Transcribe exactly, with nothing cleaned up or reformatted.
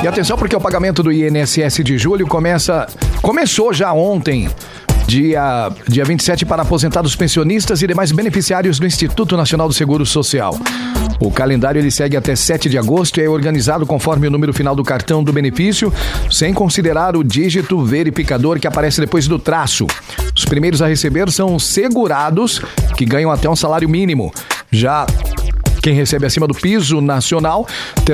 E atenção, porque o pagamento do I N S S de julho começa, começou já ontem, dia, dia vinte e sete, para aposentados, pensionistas e demais beneficiários do Instituto Nacional do Seguro Social. O calendário ele segue até sete de agosto e é organizado conforme o número final do cartão do benefício, sem considerar o dígito verificador que aparece depois do traço. Os primeiros a receber são os segurados, que ganham até um salário mínimo. Já quem recebe acima do piso nacional terá